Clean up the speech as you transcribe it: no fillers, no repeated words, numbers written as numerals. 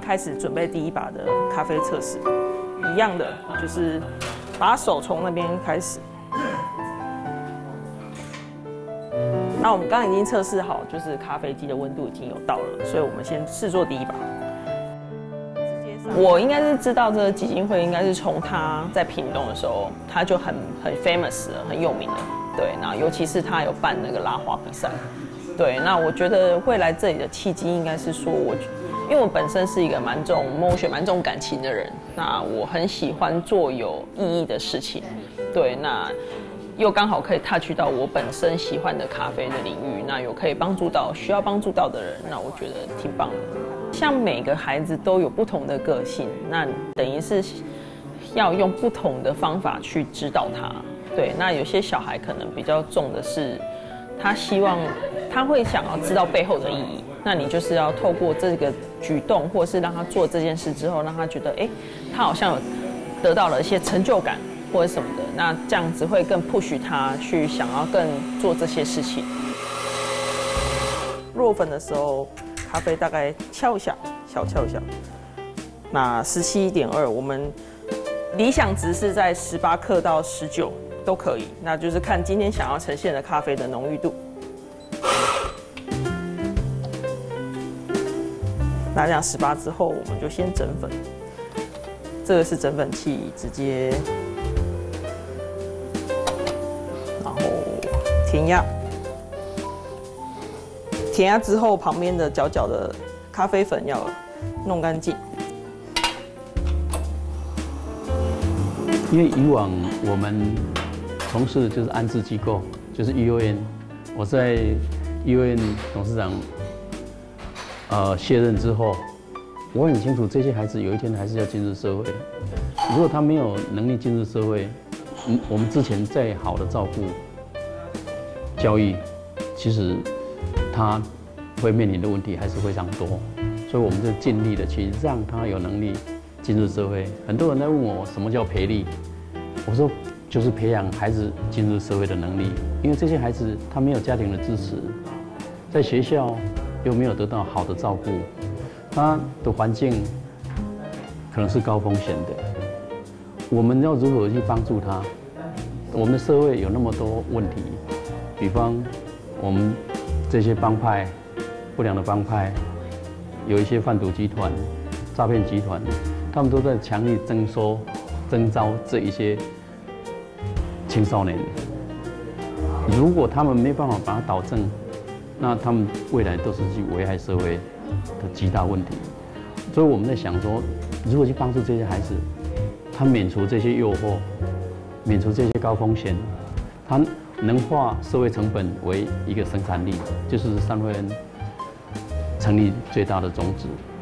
开始准备第一把的咖啡测试，一样的就是把手从那边开始。那我们刚刚已经测试好，就是咖啡机的温度已经有到了，所以我们先试做第一把。我应该是知道这个基金会，应该是从他在屏东的时候，他就很 famous 了，很有名了。对，那尤其是他有办那个拉花比赛。对，那我觉得会来这里的契机，应该是说因为我本身是一个蛮重 emotion、蛮重感情的人，那我很喜欢做有意义的事情。对，那又刚好可以 touch 到我本身喜欢的咖啡的领域，那有可以帮助到需要帮助到的人，那我觉得挺棒的。像每个孩子都有不同的个性，那等于是要用不同的方法去指导他。对，那有些小孩可能比较重的是，他会想要知道背后的意义，那你就是要透过这个举动，或是让他做这件事之后，让他觉得，他好像有得到了一些成就感或者什么的，那这样子会更 push 他去想要更做这些事情。落粉的时候，咖啡大概敲一下，小敲一下。那17.2，我们理想值是在18克到19都可以，那就是看今天想要呈现的咖啡的浓郁度。那这样18之后，我们就先整粉。这个是整粉器，直接，然后填压。填压之后，旁边的角角的咖啡粉要弄干净。 因为以往我们从事就是安置机构，就是育幼院，我在育幼院董事长卸任之后，我很清楚这些孩子有一天还是要进入社会。如果他没有能力进入社会，我们之前再好的照顾、教育，其实他会面临的问题还是非常多。所以我们就尽力的去让他有能力进入社会。很多人在问我什么叫培力，我说就是培养孩子进入社会的能力。因为这些孩子他没有家庭的支持，在学校又没有得到好的照顾，他的环境可能是高风险的。我们要如何去帮助他？我们的社会有那么多问题，比方我们这些帮派、不良的帮派，有一些贩毒集团、诈骗集团，他们都在强力征召这一些青少年。如果他们没办法把它导正，那他们未来都是去危害社会的极大问题。所以我们在想说，如何去帮助这些孩子，他免除这些诱惑，免除这些高风险，他能化社会成本为一个生产力，就是三惠恩成立最大的宗旨。